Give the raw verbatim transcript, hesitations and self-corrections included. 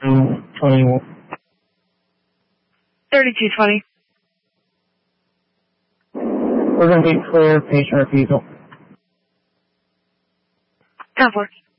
Um, twenty-one. thirty-two twenty. We're going to be clear patient refusal. ten four.